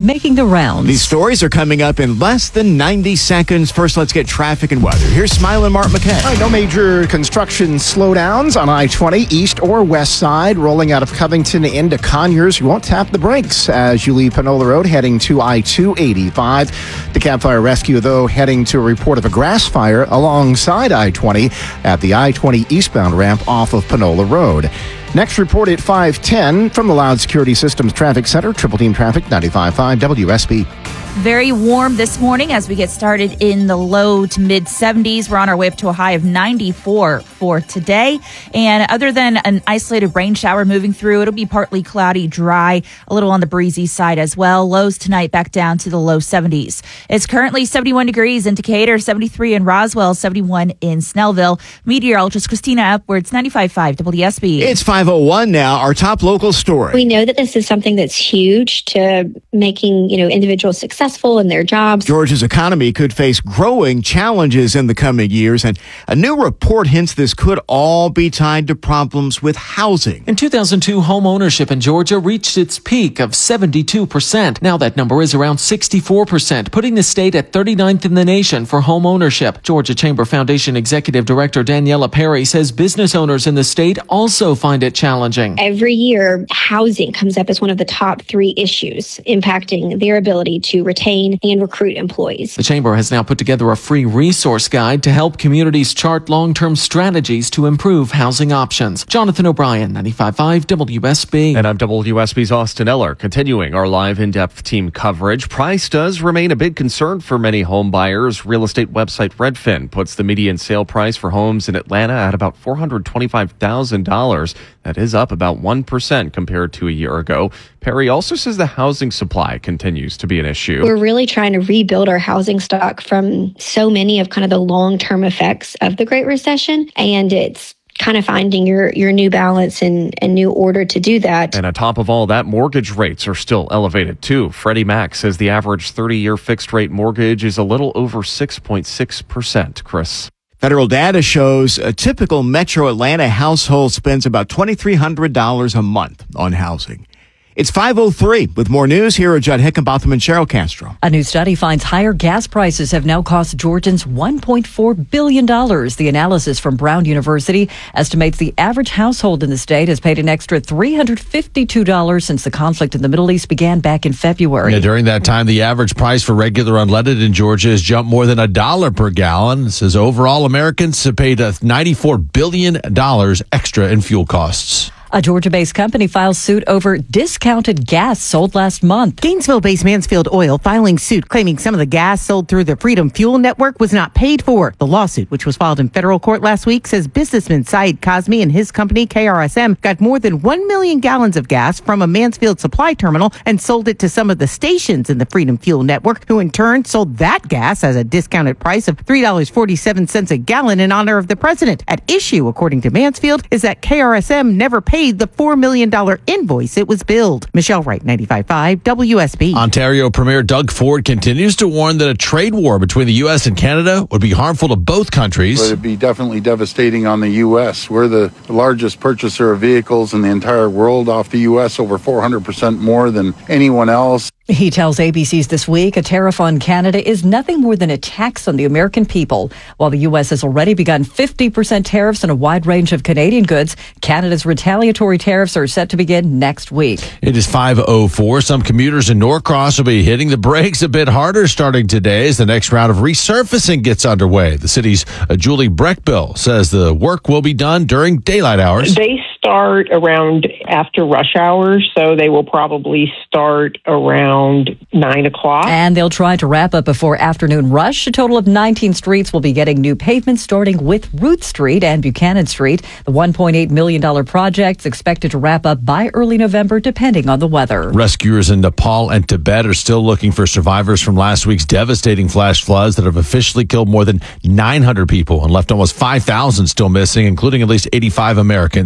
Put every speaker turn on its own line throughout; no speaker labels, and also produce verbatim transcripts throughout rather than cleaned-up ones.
making the rounds.
These stories are coming up in less than ninety seconds. First, let's get traffic and weather. Here's Smiling Mark McKay.
All right, no major construction slowdowns on I twenty east or west side. Rolling out of Covington into Conyers. You won't tap the brakes as you leave Panola Road heading to I two eighty-five. The Cab Fire Rescue, though, heading to a report of a grass fire alongside I twenty at the I twenty eastbound ramp off of Panola Road. Next report at five ten from the Loud Security Systems Traffic Center, Triple Team Traffic, ninety-five point five W S B.
Very warm this morning as we get started in the low to mid seventies. We're on our way up to a high of ninety-four for today. And other than an isolated rain shower moving through, it'll be partly cloudy, dry, a little on the breezy side as well. Lows tonight back down to the low seventies. It's currently seventy-one degrees in Decatur, seventy-three in Roswell, seventy-one in Snellville. Meteorologist Christina Upwards, ninety-five point five W S B.
It's five oh one now. Our top local story.
We know that this is something that's huge to making, you know, individuals successful in their jobs.
Georgia's economy could face growing challenges in the coming years, and a new report hints this could all be tied to problems with housing.
In two thousand two, home ownership in Georgia reached its peak of seventy-two percent. Now that number is around sixty-four percent, putting the state at thirty-ninth in the nation for home ownership. Georgia Chamber Foundation Executive Director Daniela Perry says business owners in the state also find it challenging.
Every year, housing comes up as one of the top three issues impacting their ability to retain and recruit employees.
The Chamber has now put together a free resource guide to help communities chart long-term strategies to improve housing options. Jonathan O'Brien, ninety-five point five W S B.
And I'm W S B's Austin Eller, continuing our live in-depth team coverage. Price does remain a big concern for many home buyers. Real estate website Redfin puts the median sale price for homes in Atlanta at about four hundred twenty-five thousand dollars. That is up about one percent compared to a year ago. Perry also says the housing supply continues to be an issue.
We're really trying to rebuild our housing stock from so many of kind of the long-term effects of the Great Recession, and it's kind of finding your, your new balance and, and new order to do that.
And on top of all that, mortgage rates are still elevated too. Freddie Mac says the average thirty-year fixed-rate mortgage is a little over six point six percent. Chris.
Federal data shows a typical Metro Atlanta household spends about two thousand three hundred dollars a month on housing. It's five oh three. With more news, here are Judd Hickenbotham and Cheryl Castro.
A new study finds higher gas prices have now cost Georgians one point four billion dollars. The analysis from Brown University estimates the average household in the state has paid an extra three hundred fifty-two dollars since the conflict in the Middle East began back in February.
Yeah, during that time, the average price for regular unleaded in Georgia has jumped more than a dollar per gallon. It says overall Americans have paid ninety-four billion dollars extra in fuel costs.
A Georgia-based company files suit over discounted gas sold last month.
Gainesville-based Mansfield Oil filing suit claiming some of the gas sold through the Freedom Fuel Network was not paid for. The lawsuit, which was filed in federal court last week, says businessman Saeed Kazmi and his company K R S M got more than one million gallons of gas from a Mansfield supply terminal and sold it to some of the stations in the Freedom Fuel Network, who in turn sold that gas as a discounted price of three dollars and forty-seven cents a gallon in honor of the president. At issue, according to Mansfield, is that K R S M never paid the four million dollars invoice it was billed. Michelle Wright, ninety-five point five W S B.
Ontario Premier Doug Ford continues to warn that a trade war between the U S and Canada would be harmful to both countries.
It would be definitely devastating on the U S. We're the largest purchaser of vehicles in the entire world off the U S, over four hundred percent more than anyone else.
He tells A B C's This Week a tariff on Canada is nothing more than a tax on the American people. While the U S has already begun fifty percent tariffs on a wide range of Canadian goods, Canada's retaliatory tariffs are set to begin next week.
It is five oh four. Some commuters in Norcross will be hitting the brakes a bit harder starting today as the next round of resurfacing gets underway. The city's uh, Julie Breckbill says the work will be done during daylight hours.
They start around after rush hours, so they will probably start around nine o'clock.
And they'll try to wrap up before afternoon rush. A total of nineteen streets will be getting new pavement, starting with Ruth Street and Buchanan Street. The one point eight million dollars project is expected to wrap up by early November, depending on the weather.
Rescuers in Nepal and Tibet are still looking for survivors from last week's devastating flash floods that have officially killed more than nine hundred people and left almost five thousand still missing, including at least eighty-five Americans.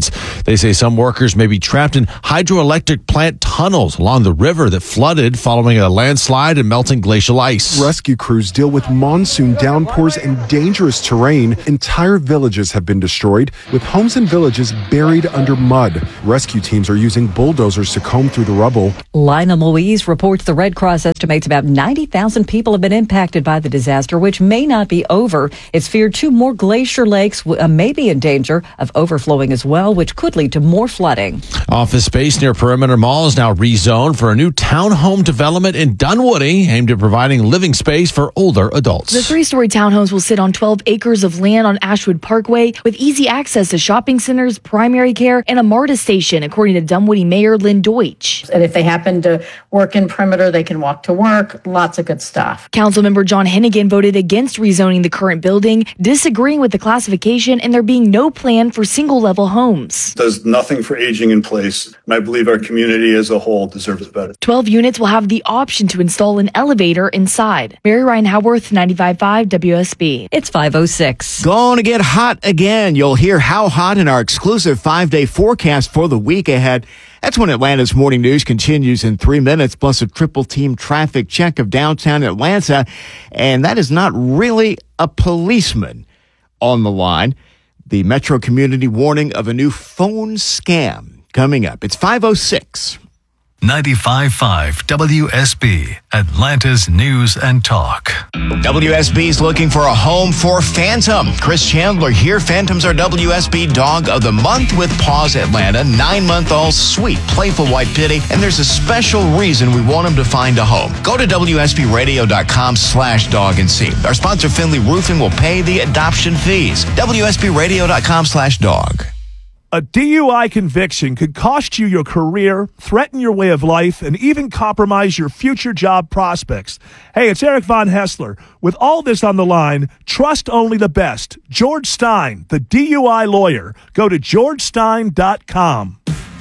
They say some workers may be trapped in hydroelectric plant tunnels along the river that flooded following a landslide and melting glacial ice.
Rescue crews deal with monsoon downpours and dangerous terrain. Entire villages have been destroyed, with homes and villages buried under mud. Rescue teams are using bulldozers to comb through the rubble.
Lionel Louise reports the Red Cross estimates about ninety thousand people have been impacted by the disaster, which may not be over. It's feared two more glacier lakes uh, may be in danger of overflowing as well, which could lead to more flooding.
Office space near Perimeter Mall is now rezoned for a new townhome development in Dunwoody, aimed at providing living space for older adults.
The three-story townhomes will sit on twelve acres of land on Ashwood Parkway with easy access to shopping centers, primary care, and a MARTA station, according to Dunwoody Mayor Lynn Deutsch.
And if they happen to work in Perimeter, they can walk to work. Lots of good stuff.
Councilmember John Hennigan voted against rezoning the current building, disagreeing with the classification and there being no plan for single-level homes.
There's nothing for aging in place, and I believe our community as a whole deserves better.
twelve units will have the option to install an elevator inside. Mary Ryan Howarth, ninety-five point five W S B.
It's five oh six.
Going to get hot again. You'll hear how hot in our exclusive five-day forecast for the week ahead. That's when Atlanta's Morning News continues in three minutes, plus a triple team traffic check of downtown Atlanta. And that is not really a policeman on the line. The Metro community warning of a new phone scam coming up. It's five oh six.
ninety-five point five W S B, Atlanta's News and Talk.
W S B's looking for a home for Phantom. Chris Chandler here. Phantom's our W S B Dog of the Month with Paws Atlanta. Nine-month-old, sweet, playful white pitty. And there's a special reason we want him to find a home. Go to W S B radio dot com slash dog and see. Our sponsor, Finley Roofing, will pay the adoption fees. W S B radio dot com slash dog.
A D U I conviction could cost you your career, threaten your way of life, and even compromise your future job prospects. Hey, it's Eric Von Hessler. With all this on the line, trust only the best. George Stein, the D U I lawyer. Go to george stein dot com.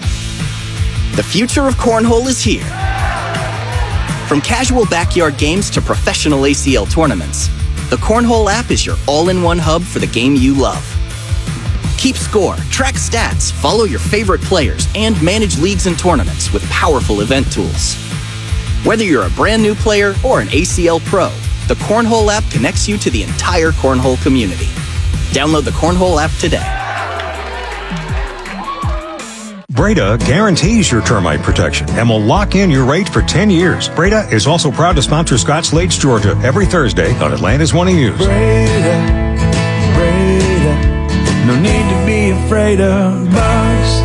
The future of cornhole is here. From casual backyard games to professional A C L tournaments, the Cornhole app is your all-in-one hub for the game you love. Keep score, track stats, follow your favorite players, and manage leagues and tournaments with powerful event tools. Whether you're a brand new player or an A C L pro, the Cornhole app connects you to the entire Cornhole community. Download the Cornhole app today.
Breda guarantees your termite protection and will lock in your rate for ten years. Breda is also proud to sponsor Scotts Lakes, Georgia, every Thursday on Atlanta's Morning News.
Breda, Breda. No need to be afraid of bugs.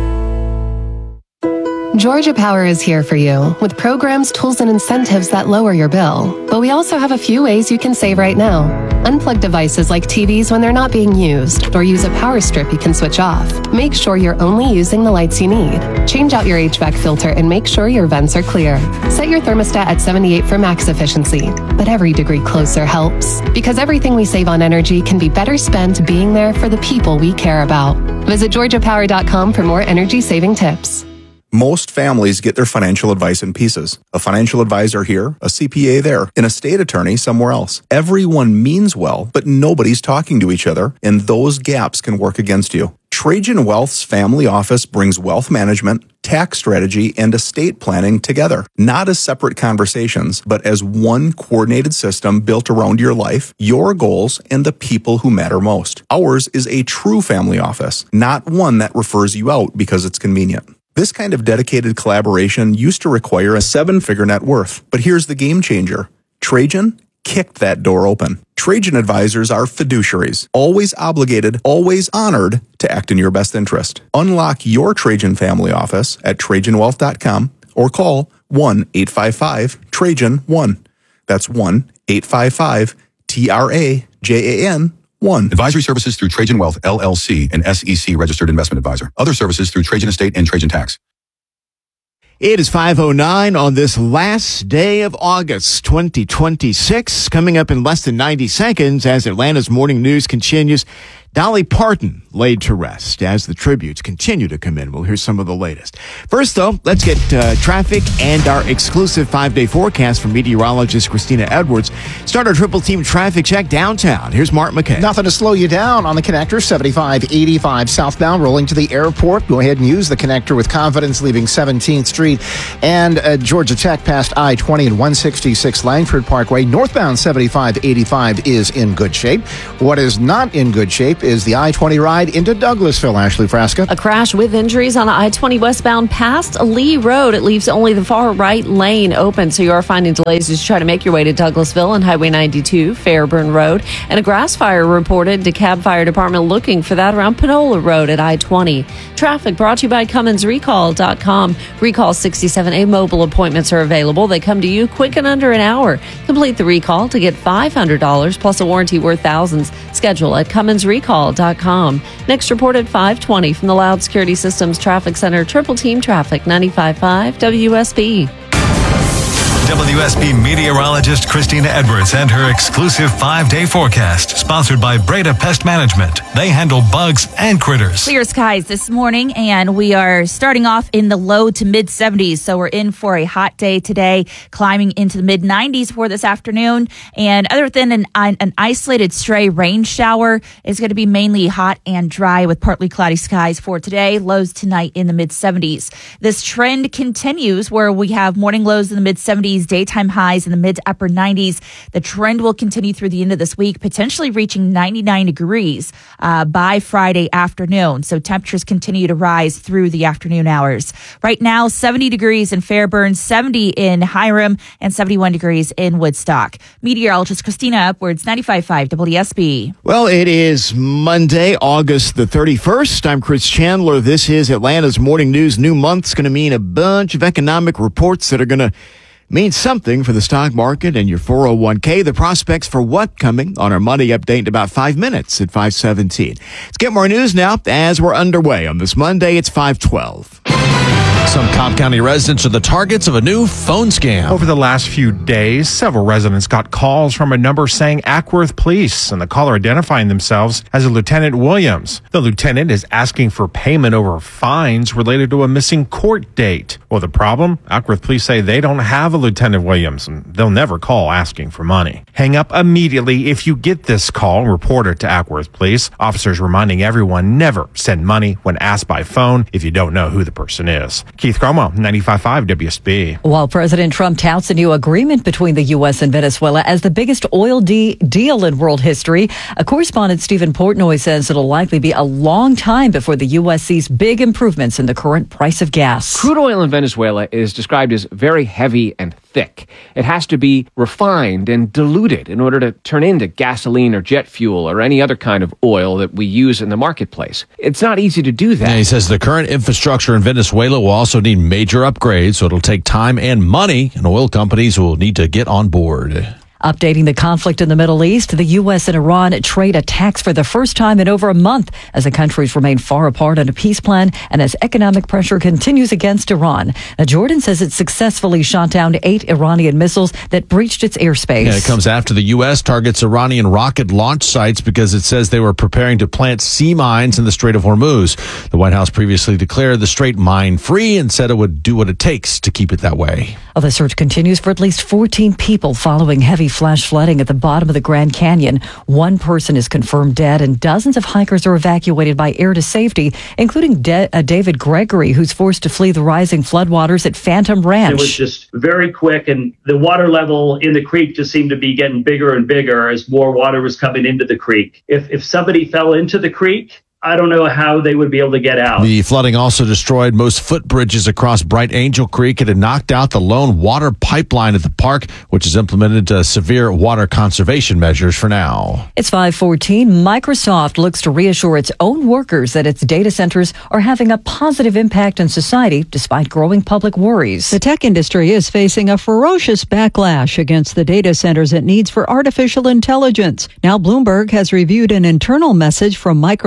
Georgia Power is here for you with programs, tools, and incentives that lower your bill. But we also have a few ways you can save right now. Unplug devices like T Vs when they're not being used, or use a power strip you can switch off. Make sure you're only using the lights you need. Change out your H V A C filter and make sure your vents are clear. Set your thermostat at seventy-eight for max efficiency. But every degree closer helps. Because everything we save on energy can be better spent being there for the people we care about. Visit georgia power dot com for more energy saving tips.
Most families get their financial advice in pieces. A financial advisor here, a C P A there, an estate attorney somewhere else. Everyone means well, but nobody's talking to each other, and those gaps can work against you. Trajan Wealth's family office brings wealth management, tax strategy, and estate planning together, not as separate conversations, but as one coordinated system built around your life, your goals, and the people who matter most. Ours is a true family office, not one that refers you out because it's convenient. This kind of dedicated collaboration used to require a seven-figure net worth, but here's the game changer. Trajan kicked that door open. Trajan advisors are fiduciaries, always obligated, always honored to act in your best interest. Unlock your Trajan family office at trajan wealth dot com or call one eight five five Trajan one. That's one eight five five T R A J A N one.
Advisory services through Trajan Wealth, L L C, an S E C registered investment advisor. Other services through Trajan Estate and Trajan Tax.
It is five oh nine on this last day of August twenty twenty-six. Coming up in less than ninety seconds as Atlanta's Morning News continues. Dolly Parton laid to rest as the tributes continue to come in. We'll hear some of the latest. First, though, let's get uh, traffic and our exclusive five-day forecast from meteorologist Christina Edwards. Start our triple team traffic check downtown. Here's Mark McKay.
Nothing to slow you down on the connector, seventy-five eighty-five southbound, rolling to the airport. Go ahead and use the connector with confidence, leaving seventeenth Street and uh, Georgia Tech past I twenty and one sixty-six Langford Parkway. Northbound seventy-five eighty-five is in good shape. What is not in good shape is the I twenty ride into Douglasville. Ashley Frasca.
A crash with injuries on I twenty westbound past Lee Road. It leaves only the far right lane open, so you are finding delays as you try to make your way to Douglasville and Highway ninety-two, Fairburn Road. And a grass fire reported. DeKalb Fire Department looking for that around Panola Road at I twenty. Traffic brought to you by Cummins Recall dot com. Recall sixty-seven A mobile appointments are available. They come to you quick and under an hour. Complete the recall to get five hundred dollars plus a warranty worth thousands. Schedule at Cummins Recall dot com. Next report at five twenty from the Loud Security Systems Traffic Center. Triple Team Traffic, ninety-five point five W S B.
W S B meteorologist Christina Edwards and her exclusive five-day forecast, sponsored by Breda Pest Management. They handle bugs and critters.
Clear skies this morning, and we are starting off in the low to mid seventies. So we're in for a hot day today, climbing into the mid nineties for this afternoon. And other than an, an isolated stray rain shower, it's going to be mainly hot and dry with partly cloudy skies for today. Lows tonight in the mid seventies. This trend continues where we have morning lows in the mid seventies. Daytime highs in the mid to upper nineties. The trend will continue through the end of this week, potentially reaching ninety-nine degrees uh, by Friday afternoon. So temperatures continue to rise through the afternoon hours. Right now, seventy degrees in Fairburn, seventy in Hiram, and seventy-one degrees in Woodstock. Meteorologist Christina Edwards, ninety-five point five W S B.
Well, it is Monday, August the thirty-first. I'm Chris Chandler. This is Atlanta's Morning News. New month's going to mean a bunch of economic reports that are going to means something for the stock market and your four oh one k. The prospects for what coming on our money update in about five minutes at five seventeen. Let's get more news now as we're underway on this Monday. It's five twelve.
Some Cobb County residents are the targets of a new phone scam.
Over the last few days, several residents got calls from a number saying Ackworth Police, and the caller identifying themselves as a Lieutenant Williams. The lieutenant is asking for payment over fines related to a missing court date. Well, the problem? Ackworth Police say they don't have a Lieutenant Williams, and they'll never call asking for money. Hang up immediately if you get this call and report it to Ackworth Police. Officers reminding everyone never send money when asked by phone if you don't know who the person is. Keith Como, ninety-five point five W S B.
While President Trump touts a new agreement between the U S and Venezuela as the biggest oil de- deal in world history, a correspondent Stephen Portnoy says it'll likely be a long time before the U S sees big improvements in the current price of gas.
Crude oil in Venezuela is described as very heavy and thick. It has to be refined and diluted in order to turn into gasoline or jet fuel or any other kind of oil that we use in the marketplace. It's not easy to do that.
Yeah, he says the current infrastructure in Venezuela will also need major upgrades, so it'll take time and money, and oil companies will need to get on board.
Updating the conflict in the Middle East, the U S and Iran trade attacks for the first time in over a month as the countries remain far apart on a peace plan and as economic pressure continues against Iran. Now, Jordan says it successfully shot down eight Iranian missiles that breached its airspace.
Yeah, it comes after the U S targets Iranian rocket launch sites because it says they were preparing to plant sea mines in the Strait of Hormuz. The White House previously declared the strait mine-free and said it would do what it takes to keep it that way.
Well, the search continues for at least fourteen people following heavy flash flooding at the bottom of the Grand Canyon. One person is confirmed dead, and dozens of hikers are evacuated by air to safety, including De- uh, David Gregory, who's forced to flee the rising floodwaters at Phantom Ranch.
It was just very quick, and the water level in the creek just seemed to be getting bigger and bigger as more water was coming into the creek. If if somebody fell into the creek, I don't know how they would be able to get out.
The flooding also destroyed most footbridges across Bright Angel Creek. It had knocked out the lone water pipeline at the park, which has implemented uh, severe water conservation measures for now.
It's five fourteen. Microsoft looks to reassure its own workers that its data centers are having a positive impact on society despite growing public worries.
The tech industry is facing a ferocious backlash against the data centers it needs for artificial intelligence. Now Bloomberg has reviewed an internal message from Microsoft's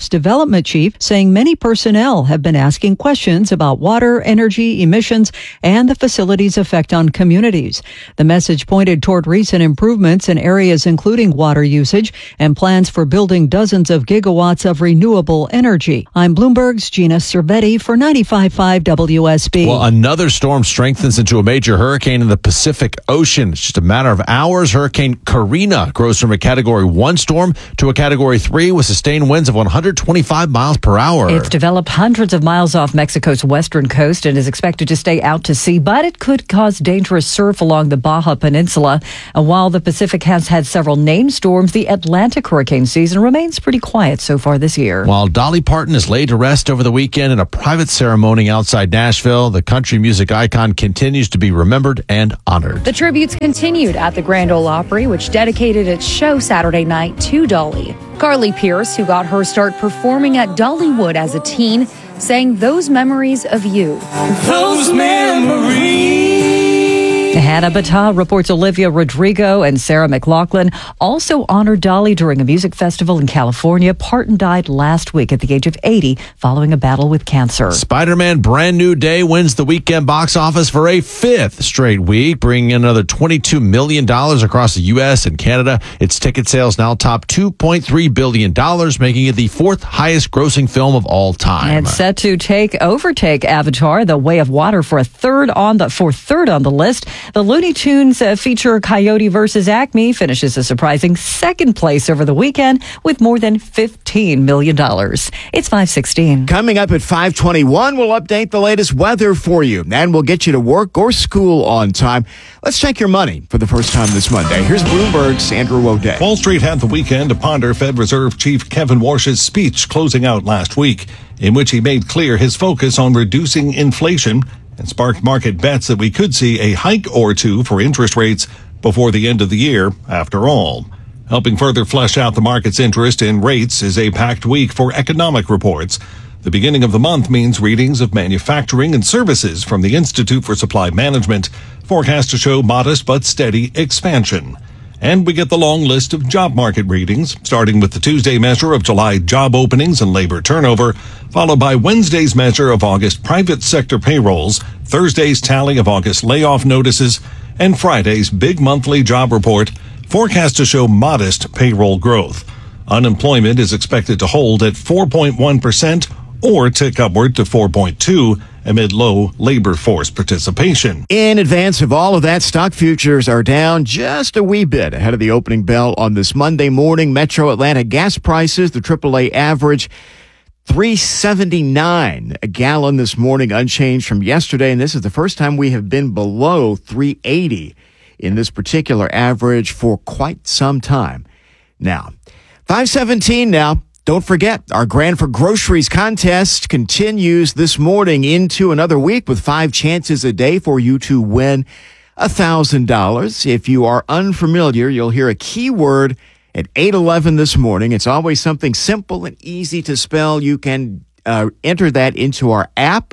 Workforce Development Chief, saying many personnel have been asking questions about water, energy, emissions, and the facility's effect on communities. The message pointed toward recent improvements in areas including water usage and plans for building dozens of gigawatts of renewable energy. I'm Bloomberg's Gina Cervetti for ninety-five point five W S B.
Well, another storm strengthens into a major hurricane in the Pacific Ocean. It's just a matter of hours. Hurricane Karina grows from a Category one storm to a Category three with sustained winds of one hundred twenty-five miles per hour.
It's developed hundreds of miles off Mexico's western coast and is expected to stay out to sea, but it could cause dangerous surf along the Baja Peninsula. And while the Pacific has had several named storms, the Atlantic hurricane season remains pretty quiet so far this year.
While Dolly Parton is laid to rest over the weekend in a private ceremony outside Nashville, the country music icon continues to be remembered and honored.
The tributes continued at the Grand Ole Opry, which dedicated its show Saturday night to Dolly. Carly Pierce, who got her start performing at Dollywood as a teen, sang those memories of you.
Those memories.
Hannah Battah reports Olivia Rodrigo and Sarah McLachlan also honored Dolly during a music festival in California. Parton died last week at the age of eighty following a battle with cancer.
Spider-Man Brand New Day wins the weekend box office for a fifth straight week, bringing in another twenty-two million dollars across the U S and Canada. Its ticket sales now top two point three billion dollars, making it the fourth highest grossing film of all time.
It's set to take overtake Avatar: The Way of Water for a third on the for third on the list. The Looney Tunes uh, feature Coyote versus Acme finishes a surprising second place over the weekend with more than fifteen million dollars. It's five sixteen.
Coming up at five twenty-one, we'll update the latest weather for you, and we'll get you to work or school on time. Let's check your money for the first time this Monday. Here's Bloomberg's Andrew O'Day.
Wall Street had the weekend to ponder Fed Reserve Chief Kevin Warsh's speech closing out last week, in which he made clear his focus on reducing inflation and sparked market bets that we could see a hike or two for interest rates before the end of the year, after all. Helping further flesh out the market's interest in rates is a packed week for economic reports. The beginning of the month means readings of manufacturing and services from the Institute for Supply Management, forecast to show modest but steady expansion. And we get the long list of job market readings, starting with the Tuesday measure of July job openings and labor turnover, followed by Wednesday's measure of August private sector payrolls, Thursday's tally of August layoff notices, and Friday's big monthly job report, forecast to show modest payroll growth. Unemployment is expected to hold at four point one percent or tick upward to four point two amid low labor force participation.
In advance of all of that, stock futures are down just a wee bit ahead of the opening bell on this Monday morning. Metro Atlanta gas prices, the triple A average, three seventy-nine a gallon this morning, unchanged from yesterday. And this is the first time we have been below three eighty in this particular average for quite some time. Now, five seventeen now. Don't forget, our Grand for Groceries contest continues this morning into another week with five chances a day for you to win one thousand dollars. If you are unfamiliar, you'll hear a keyword at eight eleven this morning. It's always something simple and easy to spell. You can uh, enter that into our app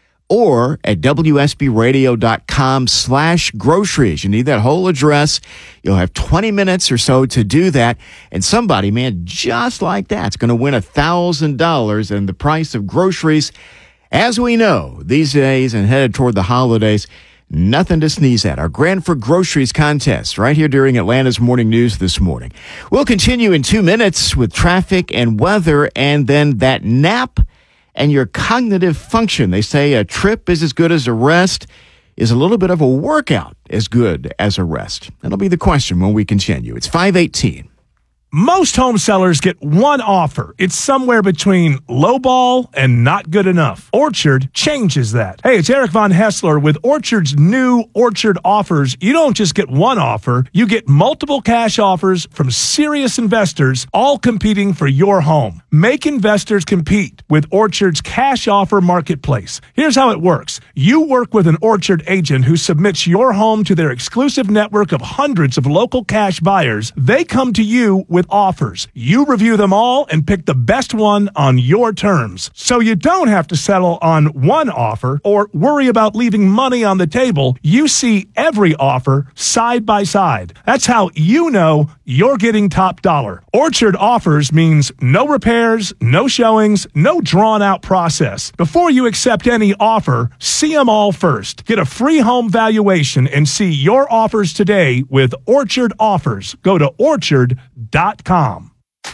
or at W S B radio dot com slash groceries. You need that whole address. You'll have twenty minutes or so to do that. And somebody, man, just like that, is going to win one thousand dollars. And the price of groceries, as we know, these days and headed toward the holidays, nothing to sneeze at. Our Grand for Groceries contest right here during Atlanta's Morning News this morning. We'll continue in two minutes with traffic and weather, and then that nap and your cognitive function. They say a trip is as good as a rest. Is a little bit of a workout as good as a rest? That'll be the question when we continue. It's five eighteen.
Most home sellers get one offer. It's somewhere between lowball and not good enough. Orchard changes that. Hey, it's Eric Von Hessler with Orchard's new Orchard offers. You don't just get one offer. You get multiple cash offers from serious investors, all competing for your home. Make investors compete with Orchard's cash offer marketplace. Here's how it works. You work with an Orchard agent who submits your home to their exclusive network of hundreds of local cash buyers. They come to you with offers. You review them all and pick the best one on your terms. So you don't have to settle on one offer or worry about leaving money on the table. You see every offer side by side. That's how you know you're getting top dollar. Orchard offers means no repairs, questionnaires, no showings, no drawn-out process. Before you accept any offer, see them all first. Get a free home valuation and see your offers today with Orchard Offers. Go to orchard dot com.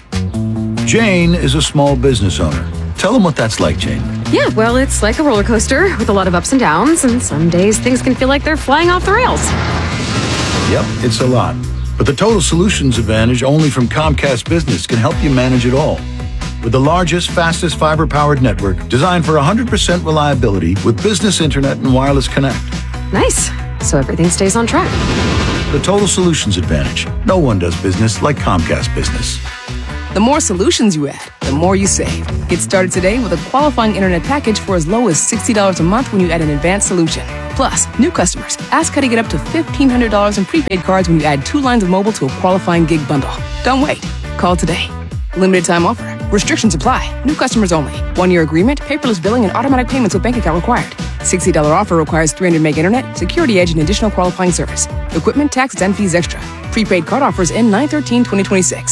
Jane is a small business owner. Tell them what that's like, Jane.
Yeah, well, it's like a roller coaster with a lot of ups and downs, and some days things can feel like they're flying off the rails.
Yep, it's a lot. But the Total Solutions Advantage only from Comcast Business can help you manage it all. With the largest, fastest fiber-powered network designed for one hundred percent reliability with business internet and wireless connect.
Nice. So everything stays on track.
The Total Solutions Advantage. No one does business like Comcast Business.
The more solutions you add, the more you save. Get started today with a qualifying internet package for as low as sixty dollars a month when you add an advanced solution. Plus, new customers, ask how to get up to fifteen hundred dollars in prepaid cards when you add two lines of mobile to a qualifying gig bundle. Don't wait. Call today. Limited time offer. Restrictions apply. New customers only. One-year agreement, paperless billing, and automatic payments with bank account required. sixty dollars offer requires three hundred meg internet, security edge, and additional qualifying service. Equipment, taxes, and fees extra. Prepaid card offers end nine thirteen twenty twenty-six.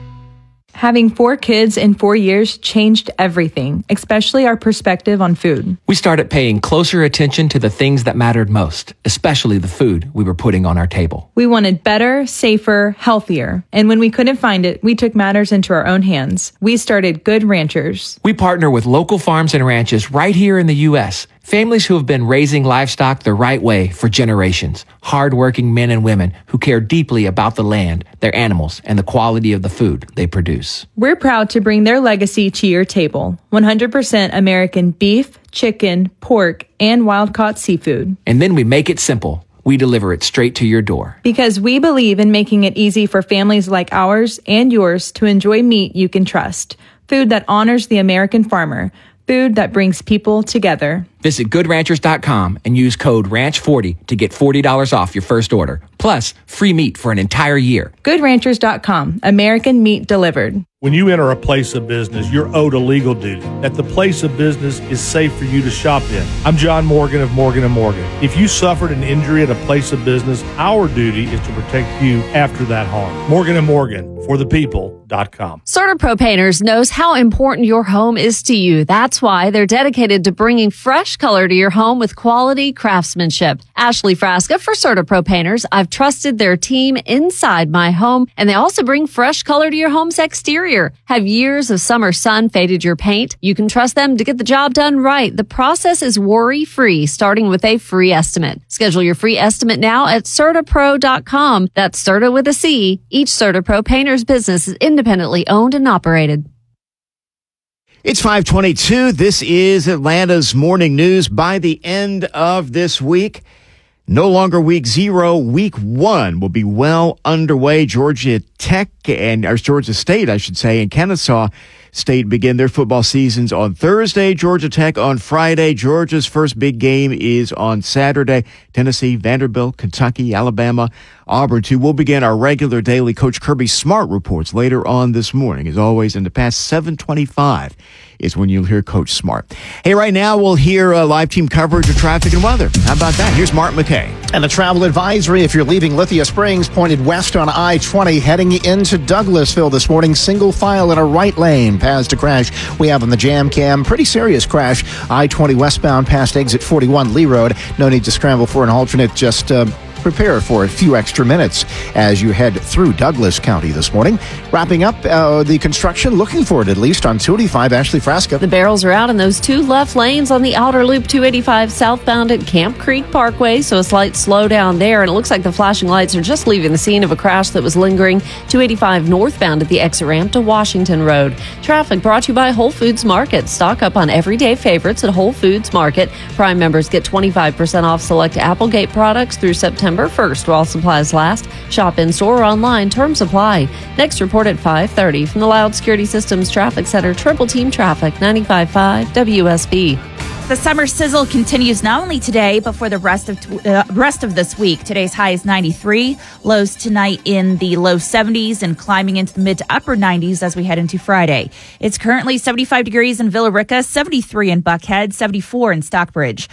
Having four kids in four years changed everything, especially our perspective on food.
We started paying closer attention to the things that mattered most, especially the food we were putting on our table.
We wanted better, safer, healthier. And when we couldn't find it, we took matters into our own hands. We started Good Ranchers.
We partner with local farms and ranches right here in the U S, families who have been raising livestock the right way for generations. Hard-working men and women who care deeply about the land, their animals, and the quality of the food they produce.
We're proud to bring their legacy to your table. one hundred percent American beef, chicken, pork, and wild-caught seafood.
And then we make it simple. We deliver it straight to your door.
Because we believe in making it easy for families like ours and yours to enjoy meat you can trust. Food that honors the American farmer. Food that brings people together.
Visit good ranchers dot com and use code ranch forty to get forty dollars off your first order. Plus, free meat for an entire year.
good ranchers dot com. American meat delivered.
When you enter a place of business, you're owed a legal duty that the place of business is safe for you to shop in. I'm John Morgan of Morgan and Morgan. If you suffered an injury at a place of business, our duty is to protect you after that harm. Morgan and Morgan, for the people dot com.
CertaPro Painters knows how important your home is to you. That's why they're dedicated to bringing fresh color to your home with quality craftsmanship. Ashley Frasca for CertaPro Painters. I've trusted their team inside my home, and they also bring fresh color to your home's exterior. Have years of summer sun faded your paint? You can trust them to get the job done right. The process is worry-free, starting with a free estimate. Schedule your free estimate now at Certa Pro dot com. That's Certa with a C. Each CertaPro Painters business is independently owned and operated.
It's five twenty-two. This is Atlanta's Morning News. By the end of this week, no longer week zero, week one will be well underway. Georgia Tech and or Georgia State, I should say, and Kennesaw State begin their football seasons on Thursday. Georgia Tech on Friday. Georgia's first big game is on Saturday. Tennessee, Vanderbilt, Kentucky, Alabama, Auburn too. We'll begin our regular daily Coach Kirby Smart reports later on this morning. As always, in the past seven twenty-five is when you'll hear Coach Smart. Hey, right now we'll hear uh, live team coverage of traffic and weather. How about that? Here's Mark McKay.
And a travel advisory if you're leaving Lithia Springs, pointed west on I twenty, heading into Douglasville this morning. Single file in a right lane past a crash we have on the jam cam. Pretty serious crash. I twenty westbound past exit forty-one Lee Road. No need to scramble for an alternate. Just uh, prepare for a few extra minutes as you head through Douglas County this morning. Wrapping up uh, the construction, looking for it at least on two eighty-five. Ashley Frasca.
The barrels are out in those two left lanes on the outer loop two eighty-five southbound at Camp Creek Parkway, so a slight slowdown there, and it looks like the flashing lights are just leaving the scene of a crash that was lingering two eighty-five northbound at the exit ramp to Washington Road. Traffic brought to you by Whole Foods Market. Stock up on everyday favorites at Whole Foods Market. Prime members get twenty-five percent off select Applegate products through September first while supplies last. Shop in store or online. Terms apply. Next report at five thirty from the Loud Security Systems Traffic Center. Triple Team Traffic, ninety-five point five W S B.
The summer sizzle continues not only today, but for the rest of t- uh, rest of this week. Today's high is ninety-three. Lows tonight in the low seventies and climbing into the mid to upper nineties as we head into Friday. It's currently seventy-five degrees in Villa Rica, seventy-three in Buckhead, seventy-four in Stockbridge.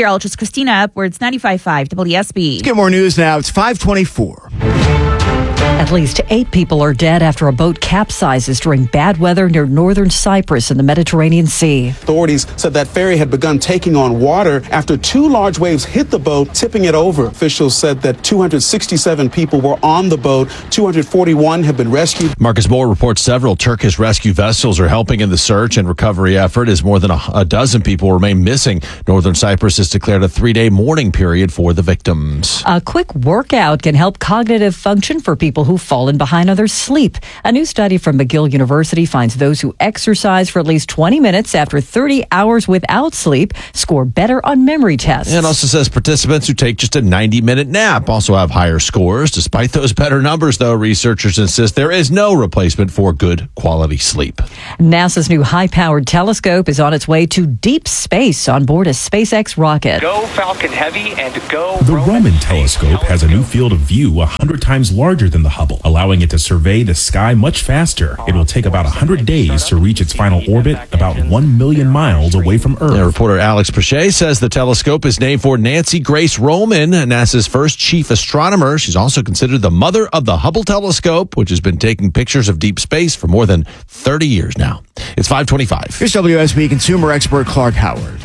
Meteorologist Christina Upwards, ninety-five point five W S B.
Let's get more news now. It's five twenty-four.
At least eight people are dead after a boat capsizes during bad weather near northern Cyprus in the Mediterranean Sea.
Authorities said that ferry had begun taking on water after two large waves hit the boat, tipping it over. Officials said that two hundred sixty-seven people were on the boat. two hundred forty-one have been rescued.
Marcus Moore reports several Turkish rescue vessels are helping in the search and recovery effort as more than a, a dozen people remain missing. Northern Cyprus has declared a three-day mourning period for the victims.
A quick workout can help cognitive function for people who've fallen behind on their sleep. A new study from McGill University finds those who exercise for at least twenty minutes after thirty hours without sleep score better on memory tests.
And also says participants who take just a ninety-minute nap also have higher scores. Despite those better numbers, though, researchers insist there is no replacement for good quality sleep.
NASA's new high-powered telescope is on its way to deep space on board a SpaceX rocket.
Go Falcon Heavy and go
The Roman telescope has a new field of view one hundred times larger than the Hubble, allowing it to survey the sky much faster. It will take about one hundred days to reach its final orbit, about one million miles away from Earth.
Yeah, reporter Alex Pache says the telescope is named for Nancy Grace Roman, NASA's first chief astronomer. She's also considered the mother of the Hubble telescope, which has been taking pictures of deep space for more than thirty years now. It's five twenty-five.
Here's W S B consumer expert Clark Howard.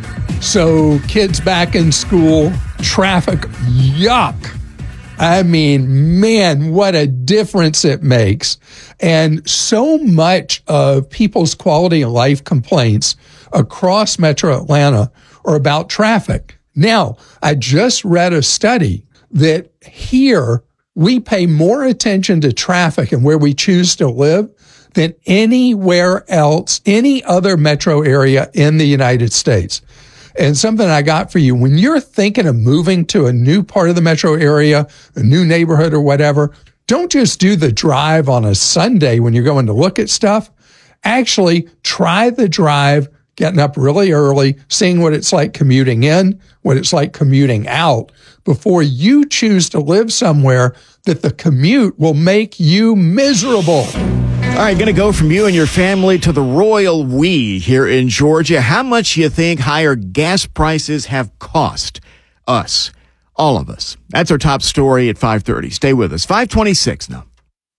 So kids back in school, traffic, yuck. I mean, man, what a difference it makes. And so much of people's quality of life complaints across Metro Atlanta are about traffic. Now, I just read a study that here we pay more attention to traffic and where we choose to live than anywhere else, any other metro area in the United States. And something I got for you, when you're thinking of moving to a new part of the metro area, a new neighborhood or whatever, don't just do the drive on a Sunday when you're going to look at stuff. Actually, try the drive, getting up really early, seeing what it's like commuting in, what it's like commuting out, before you choose to live somewhere that the commute will make you miserable.
All right, going to go from you and your family to the royal we here in Georgia. How much do you think higher gas prices have cost us, all of us? That's our top story at five thirty. Stay with us. five twenty-six now.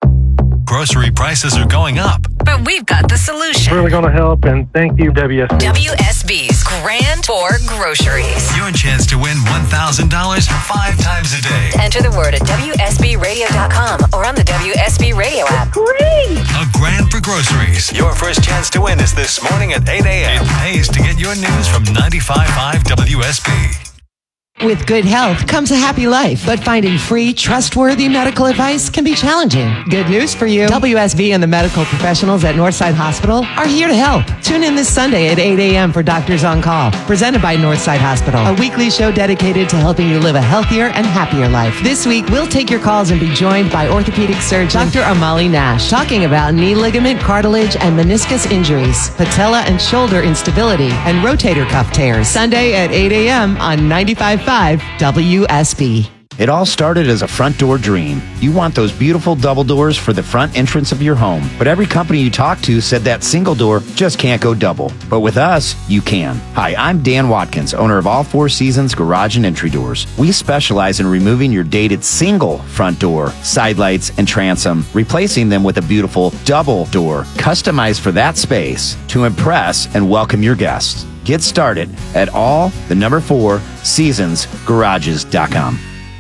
Grocery prices are going up.
But we've got the solution.
Really going to help, and thank you, W S B.
W S B's Grand Tour Groceries.
Your chance to win one thousand dollars five times a day.
Enter the word at W S B radio dot com or on the W S B radio app.
Great!
A grand for groceries. Your first chance to win is this morning at eight a.m. It pays to get your news from ninety-five point five W S B.
With good health comes a happy life, but finding free, trustworthy medical advice can be challenging. Good news for you. W S B and the medical professionals at Northside Hospital are here to help. Tune in this Sunday at eight a.m. for Doctors on Call, presented by Northside Hospital, a weekly show dedicated to helping you live a healthier and happier life. This week, we'll take your calls and be joined by orthopedic surgeon Doctor Amali Nash, talking about knee ligament, cartilage, and meniscus injuries, patella and shoulder instability, and rotator cuff tears. Sunday at eight a.m. on ninety-five point five W S B.
It all started as a front door dream. You want those beautiful double doors for the front entrance of your home. But every company you talk to said that single door just can't go double. But with us, you can. Hi, I'm Dan Watkins, owner of All Four Seasons Garage and Entry Doors. We specialize in removing your dated single front door, side lights, and transom, replacing them with a beautiful double door, customized for that space to impress and welcome your guests. Get started at all, the number four, seasons garages dot com.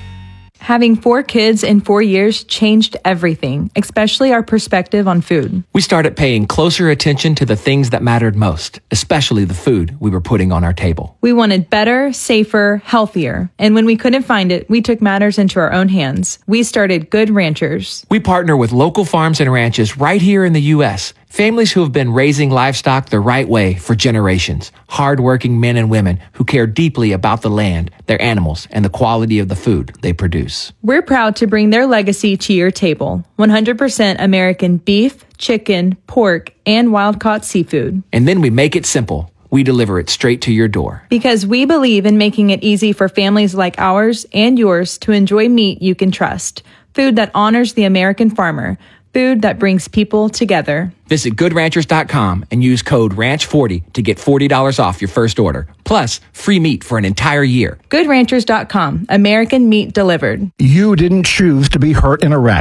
Having four kids in four years changed everything, especially our perspective on food.
We started paying closer attention to the things that mattered most, especially the food we were putting on our table.
We wanted better, safer, healthier. And when we couldn't find it, we took matters into our own hands. We started Good Ranchers.
We partner with local farms and ranches right here in the U S Families who have been raising livestock the right way for generations. Hardworking men and women who care deeply about the land, their animals, and the quality of the food they produce.
We're proud to bring their legacy to your table. one hundred percent American beef, chicken, pork, and wild-caught seafood.
And then we make it simple. We deliver it straight to your door.
Because we believe in making it easy for families like ours and yours to enjoy meat you can trust. Food that honors the American farmer. Food that brings people together.
Visit good ranchers dot com and use code ranch forty to get forty dollars off your first order. Plus, free meat for an entire year.
good ranchers dot com. American meat delivered.
You didn't choose to be hurt in a wreck.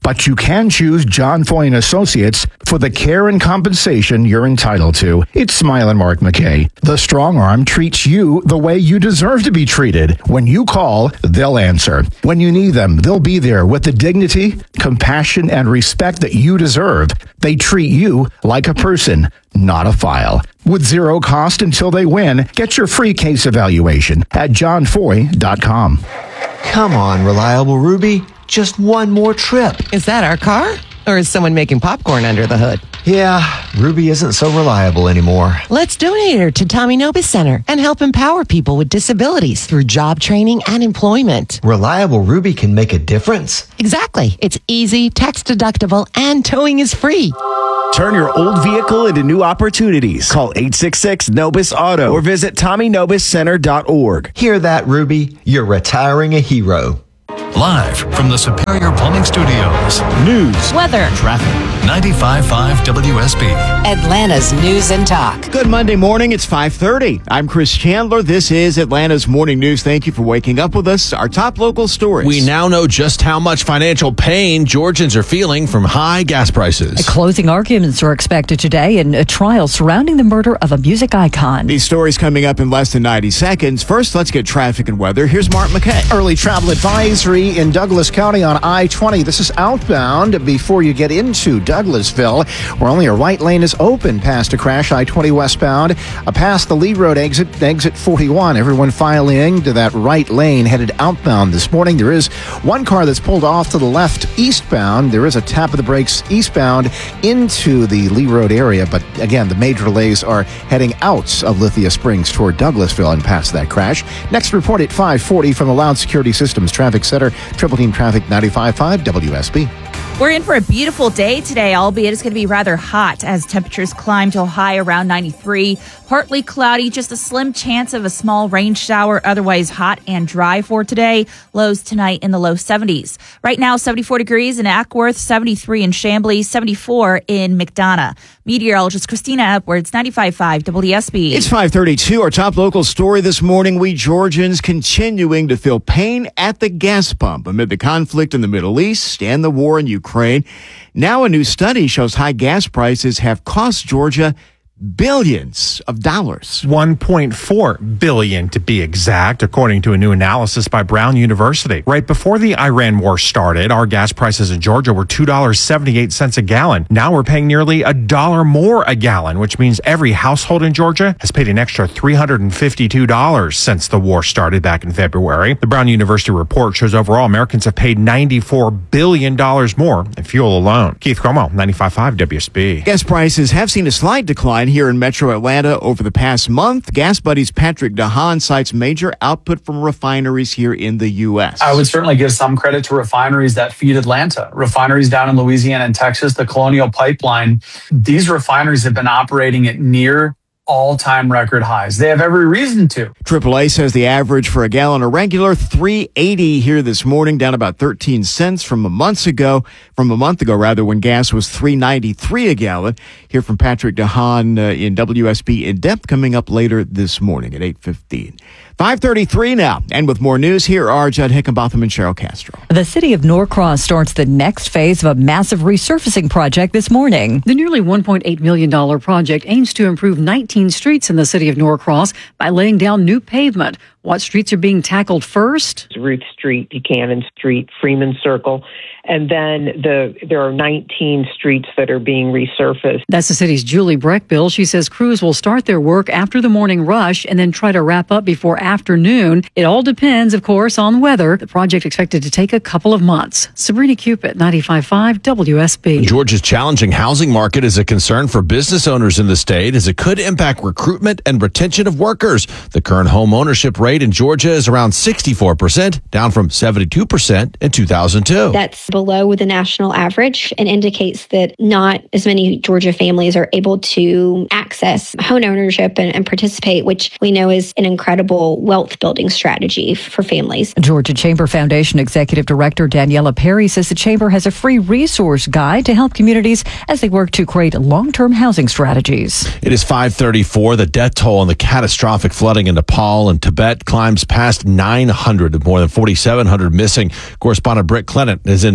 but you can choose John Foy and Associates for the care and compensation you're entitled to. It's Smilin' Mark McKay. The Strong Arm treats you the way you deserve to be treated. When you call, they'll answer. When you need them, they'll be there with the dignity, compassion, and respect that you deserve. They treat you like a person, not a file. With zero cost until they win, get your free case evaluation at john foy dot com.
Come on, Reliable Ruby. Just one more trip.
Is that our car? Or is someone making popcorn under the hood?
Yeah, Ruby isn't so reliable anymore.
Let's donate her to Tommy Nobis Center and help empower people with disabilities through job training and employment.
Reliable Ruby can make a difference.
Exactly. It's easy, tax deductible, and towing is free.
Turn your old vehicle into new opportunities. Call eight six six Nobis Auto or visit tommy nobis center dot org.
Hear that, Ruby? You're retiring a hero.
Live from the Superior Plumbing Studios.
News,
weather,
traffic.
ninety-five point five W S B.
Atlanta's News and Talk.
Good Monday morning. It's five thirty. I'm Chris Chandler. This is Atlanta's Morning News. Thank you for waking up with us. Our top local stories.
We now know just how much financial pain Georgians are feeling from high gas prices.
Closing arguments are expected today in a trial surrounding the murder of a music icon.
These stories coming up in less than ninety seconds. First, let's get traffic and weather. Here's Mark McKay.
Early travel advisory in Douglas County on I twenty. This is outbound before you get into Douglasville, where only a right lane is open past a crash. I twenty westbound, uh, past the Lee Road exit, exit forty-one. Everyone filing to that right lane headed outbound this morning. There is one car that's pulled off to the left eastbound. There is a tap of the brakes eastbound into the Lee Road area, but again, the major delays are heading out of Lithia Springs toward Douglasville and past that crash. Next report at five forty from the Loud Security Systems Traffic Center. Triple Team Traffic ninety-five point five W S B.
We're in for a beautiful day today, albeit it's going to be rather hot as temperatures climb to a high around ninety-three. Partly cloudy, just a slim chance of a small rain shower, otherwise hot and dry for today. Lows tonight in the low seventies. Right now, seventy-four degrees in Ackworth, seventy-three in Chamblee, seventy-four in McDonough. Meteorologist Christina Edwards, ninety-five point five W S B.
It's five thirty-two. Our top local story this morning, we Georgians continuing to feel pain at the gas pump amid the conflict in the Middle East and the war in Ukraine. Now a new study shows high gas prices have cost Georgia billions of dollars.
one point four billion to be exact, according to a new analysis by Brown University. Right before the Iran war started, our gas prices in Georgia were two dollars and seventy-eight cents a gallon. Now we're paying nearly a dollar more a gallon, which means every household in Georgia has paid an extra three hundred fifty-two dollars since the war started back in February. The Brown University report shows overall Americans have paid ninety-four billion dollars more in fuel alone. Keith Cuomo, ninety-five point five W S B.
Gas prices have seen a slight decline here in Metro Atlanta over the past month. Gas Buddy's Patrick DeHaan cites major output from refineries here in the U S.
I would certainly give some credit to refineries that feed Atlanta. Refineries down in Louisiana and Texas, the Colonial Pipeline. These refineries have been operating at near all-time record highs. They have every reason to.
triple A says the average for a gallon of regular three eighty here this morning, down about thirteen cents from a month ago. From a month ago, rather, when gas was three ninety-three a gallon. Hear from Patrick DeHaan uh, in W S B In Depth coming up later this morning at eight fifteen. five thirty-three now, and with more news, here are Judd Hickenbotham and Cheryl Castro.
The city of Norcross starts the next phase of a massive resurfacing project this morning.
The nearly one point eight million dollars project aims to improve nineteen streets in the city of Norcross by laying down new pavement. What streets are being tackled first?
Ruth Street, Buchanan Street, Freeman Circle, and then the there are nineteen streets that are being resurfaced.
That's the city's Julie Breckbill. She says crews will start their work after the morning rush and then try to wrap up before afternoon. It all depends, of course, on weather. The project expected to take a couple of months. Sabrina Cupid, ninety-five point five W S B.
Georgia's challenging housing market is a concern for business owners in the state as it could impact recruitment and retention of workers. The current home ownership rate in Georgia is around sixty-four percent, down from seventy-two percent in two thousand two.
That's below the national average and indicates that not as many Georgia families are able to access home ownership and, and participate, which we know is an incredible wealth building strategy for families.
Georgia Chamber Foundation Executive Director Daniela Perry says the Chamber has a free resource guide to help communities as they work to create long-term housing strategies.
It is five thirty-four. The death toll in the catastrophic flooding in Nepal and Tibet climbs past nine hundred, with more than forty-seven hundred missing. Correspondent Britt Clement is in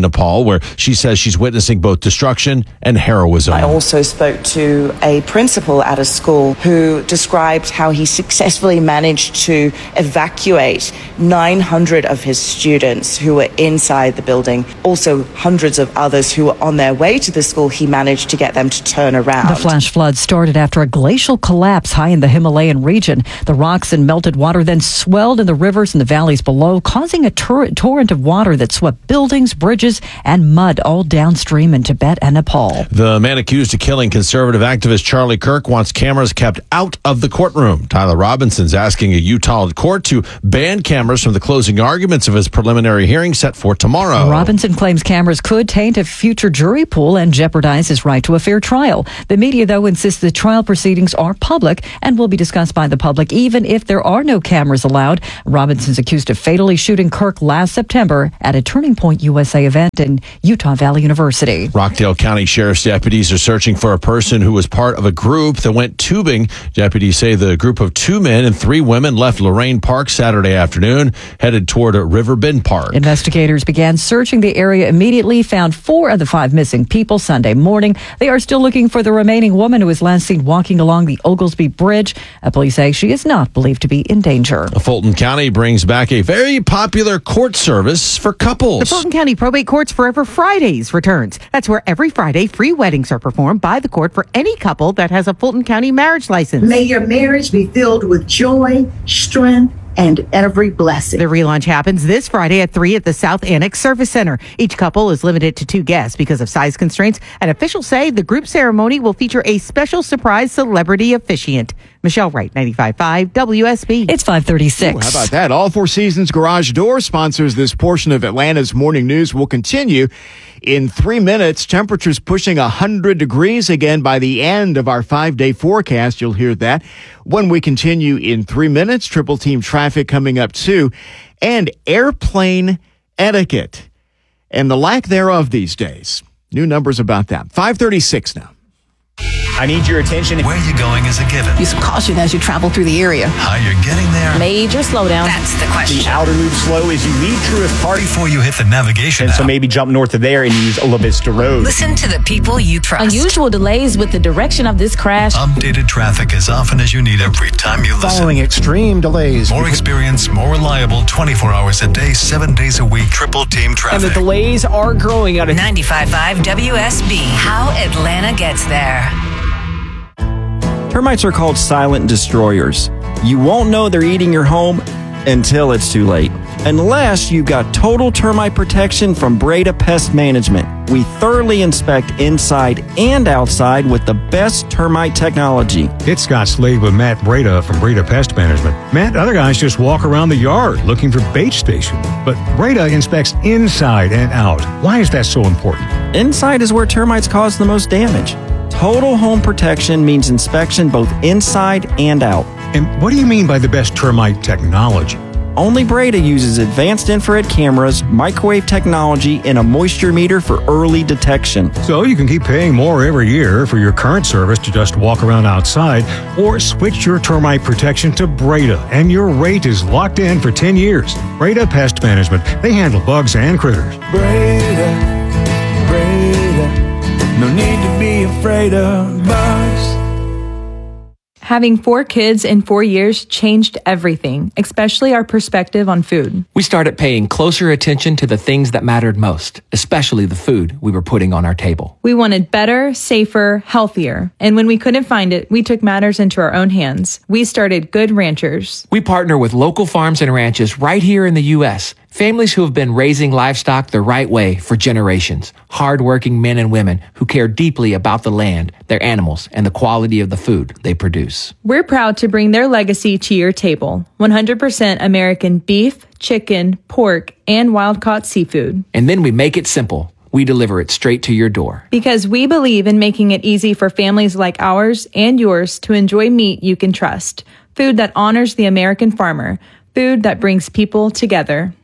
Nepal, where she says she's witnessing both destruction and heroism.
I also spoke to a principal at a school who described how he successfully managed to evacuate nine hundred of his students who were inside the building. Also, hundreds of others who were on their way to the school, he managed to get them to turn around.
The flash flood started after a glacial collapse high in the Himalayan region. The rocks and melted water then swelled in the rivers and the valleys below, causing a tor- torrent of water that swept buildings, bridges, and mud all downstream in Tibet and Nepal.
The man accused of killing conservative activist Charlie Kirk wants cameras kept out of the courtroom. Tyler Robinson's asking a Utah court to ban cameras from the closing arguments of his preliminary hearing set for tomorrow.
Robinson claims cameras could taint a future jury pool and jeopardize his right to a fair trial. The media, though, insists the trial proceedings are public and will be discussed by the public, even if there are no cameras allowed. Robinson's accused of fatally shooting Kirk last September at a Turning Point U S A event in Utah Valley University.
Rockdale County Sheriff's deputies are searching for a person who was part of a group that went tubing. Deputies say the group of two men and three women left Lorraine Park Saturday afternoon, headed toward Riverbend Park.
Investigators began searching the area immediately, found four of the five missing people Sunday morning. They are still looking for the remaining woman who was last seen walking along the Oglesby Bridge. Police say she is not believed to be in danger.
Fulton County brings back a very popular court service for couples.
The Fulton County Probate Court's Forever Fridays returns. That's where every Friday free weddings are performed by the court for any couple that has a Fulton County marriage license.
May your marriage be filled with joy, strength, and every blessing.
The relaunch happens this Friday at three at the South Annex Service Center. Each couple is limited to two guests because of size constraints, and officials say the group ceremony will feature a special surprise celebrity officiant. Michelle Wright, ninety-five point five W S B.
It's five thirty-six.
Ooh, how about that? All Four Seasons Garage Door sponsors this portion of Atlanta's morning news. Will continue in three minutes. Temperatures pushing one hundred degrees again by the end of our five-day forecast. You'll hear that when we continue in three minutes. Triple team traffic coming up too, and airplane etiquette and the lack thereof these days. New numbers about that. five thirty-six now.
I need your attention.
Where you're going is a given.
Use caution as you travel through the area.
How you're getting there.
Major slowdown.
That's the question.
The outer loop slow as you leave Truist Park.
Before you hit the navigation
And
app.
so maybe jump north of there and use Ola Vista Road.
Listen to the people you trust.
Unusual delays with the direction of this crash.
Updated traffic as often as you need every time you listen.
Following extreme delays.
More experience, more reliable, twenty-four hours a day, seven days a week, triple team traffic.
And the delays are growing out of
ninety-five point five W S B. How Atlanta gets there.
Termites are called silent destroyers. You won't know they're eating your home until it's too late. Unless you've got total termite protection from Breda Pest Management. We thoroughly inspect inside and outside with the best termite technology.
It's Scott Slade with Matt Breda from Breda Pest Management. Matt, other guys just walk around the yard looking for bait stations. But Breda inspects inside and out. Why is that so important?
Inside is where termites cause the most damage. Total home protection means inspection both inside and out.
And what do you mean by the best termite technology?
Only Breda uses advanced infrared cameras, microwave technology, and a moisture meter for early detection.
So you can keep paying more every year for your current service to just walk around outside, or switch your termite protection to Breda, and your rate is locked in for ten years. Breda Pest Management. They handle bugs and critters.
Breda, Breda. No need to be afraid of bugs.
Having four kids in four years changed everything, especially our perspective on food.
We started paying closer attention to the things that mattered most, especially the food we were putting on our table.
We wanted better, safer, healthier. And when we couldn't find it, we took matters into our own hands. We started Good Ranchers.
We partner with local farms and ranches right here in the U S, families who have been raising livestock the right way for generations. Hardworking men and women who care deeply about the land, their animals, and the quality of the food they produce.
We're proud to bring their legacy to your table. one hundred percent American beef, chicken, pork, and wild-caught seafood.
And then we make it simple. We deliver it straight to your door.
Because we believe in making it easy for families like ours and yours to enjoy meat you can trust. Food that honors the American farmer. Food that brings people together.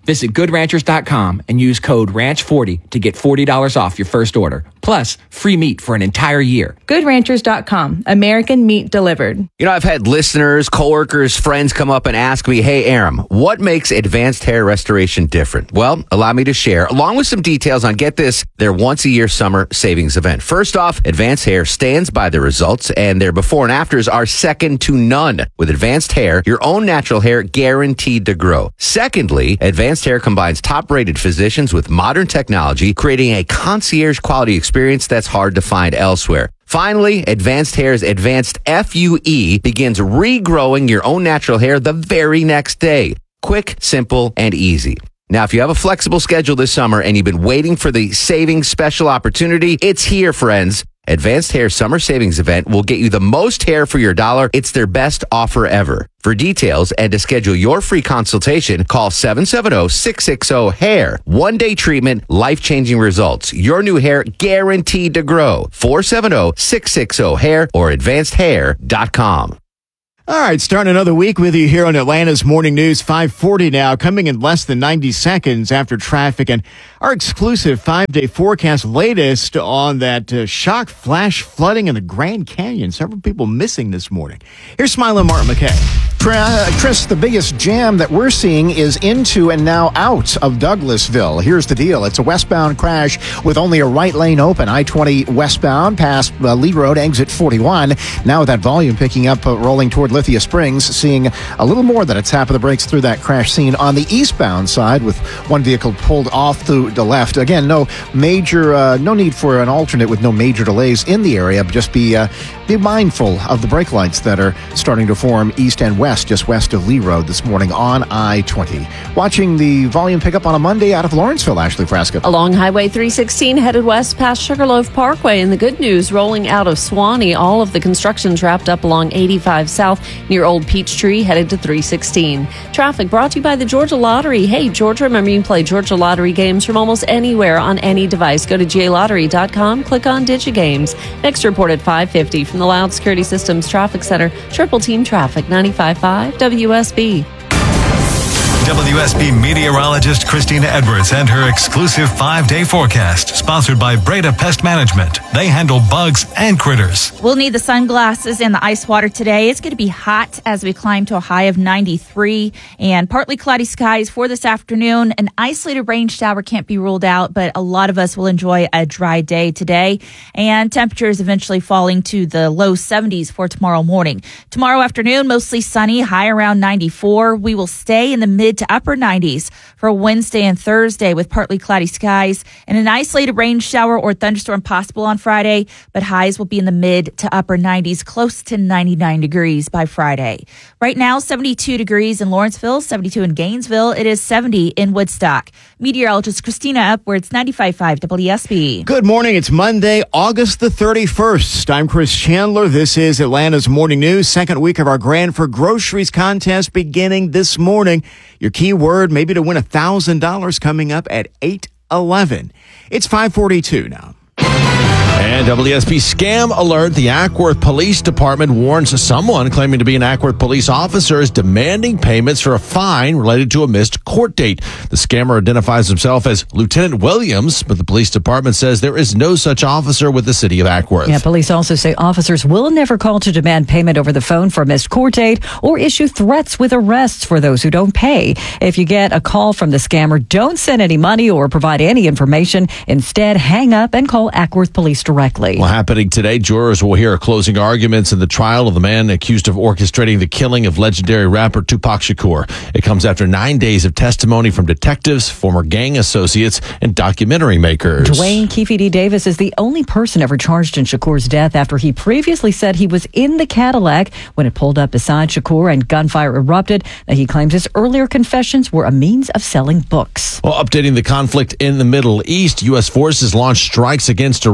Visit good ranchers dot com and use code ranch forty to get forty dollars off your first order. Plus, free meat for an entire year.
good ranchers dot com. American meat delivered.
You know, I've had listeners, coworkers, friends come up and ask me, hey, Aram, what makes Advanced Hair Restoration different? Well, allow me to share, along with some details on, get this, their once-a-year summer savings event. First off, Advanced Hair stands by the results, and their before and afters are second to none. With Advanced Hair, your own natural hair guaranteed to grow. Secondly, Advanced Hair combines top-rated physicians with modern technology, creating a concierge-quality experience that's hard to find elsewhere. Finally, Advanced Hair's Advanced F U E begins regrowing your own natural hair the very next day. Quick, simple, and easy. Now, if you have a flexible schedule this summer and you've been waiting for the savings special opportunity, it's here, friends. Advanced Hair Summer Savings Event will get you the most hair for your dollar. It's their best offer ever. For details and to schedule your free consultation, call seven seven zero, six six zero, hair. One-day treatment, life-changing results. Your new hair guaranteed to grow. four seven zero, six six zero, hair or advanced hair dot com.
All right, starting another week with you here on Atlanta's Morning News, five forty now, coming in less than ninety seconds after traffic and our exclusive five-day forecast, latest on that uh, shock flash flooding in the Grand Canyon. Several people missing this morning. Here's Smiling Martin McKay.
Chris, the biggest jam that we're seeing is into and now out of Douglasville. Here's the deal. It's a westbound crash with only a right lane open. I twenty westbound past uh, Lee Road, exit forty-one. Now with that volume picking up, uh, rolling toward Lithia Springs, seeing a little more than a tap of the brakes through that crash scene on the eastbound side with one vehicle pulled off to the left. Again, no major, uh, no need for an alternate with no major delays in the area, but just be, uh, be mindful of the brake lights that are starting to form east and west, just west of Lee Road this morning on I twenty. Watching the volume pick up on a Monday out of Lawrenceville, Ashley Frasca.
Along Highway three sixteen, headed west past Sugarloaf Parkway. And the good news, rolling out of Swanee, all of the construction's wrapped up along eighty-five South near Old Peachtree, headed to three sixteen. Traffic brought to you by the Georgia Lottery. Hey, Georgia, remember you can play Georgia Lottery games from almost anywhere on any device. Go to J lottery dot com, click on DigiGames. Next report at five fifty from the Loud Security Systems Traffic Center, Triple Team Traffic, ninety-five point five W S B.
W S B meteorologist Christina Edwards and her exclusive five-day forecast, sponsored by Breda Pest Management. They handle bugs and critters.
We'll need the sunglasses and the ice water today. It's going to be hot as we climb to a high of ninety-three and partly cloudy skies for this afternoon. An isolated rain shower can't be ruled out, but a lot of us will enjoy a dry day today. And temperatures eventually falling to the low seventies for tomorrow morning. Tomorrow afternoon, mostly sunny, high around ninety-four. We will stay in the mid to upper nineties for Wednesday and Thursday with partly cloudy skies and an isolated rain shower or thunderstorm possible on Friday, but highs will be in the mid to upper nineties, close to ninety-nine degrees by Friday. Right now, seventy-two degrees in Lawrenceville, seventy-two in Gainesville. It is seventy in Woodstock. Meteorologist Christina Upwards, ninety-five point five W S B.
Good morning. It's Monday, August the thirty-first. I'm Chris Chandler. This is Atlanta's Morning News. Second week of our Grand for Groceries contest beginning this morning. Your key word, maybe to win one thousand dollars, coming up at eight eleven. It's five forty-two now.
And W S B scam alert. The Ackworth Police Department warns someone claiming to be an Ackworth police officer is demanding payments for a fine related to a missed court date. The scammer identifies himself as Lieutenant Williams, but the police department says there is no such officer with the city of Ackworth.
Yeah, police also say officers will never call to demand payment over the phone for a missed court date or issue threats with arrests for those who don't pay. If you get a call from the scammer, don't send any money or provide any information. Instead, hang up and call Ackworth Police directly.
Well, happening today, jurors will hear closing arguments in the trial of the man accused of orchestrating the killing of legendary rapper Tupac Shakur. It comes after nine days of testimony from detectives, former gang associates, and documentary makers.
Dwayne Keefe D. Davis is the only person ever charged in Shakur's death after he previously said he was in the Cadillac when it pulled up beside Shakur and gunfire erupted. That he claims his earlier confessions were a means of selling books.
Well, updating the conflict in the Middle East, U S forces launched strikes against Iran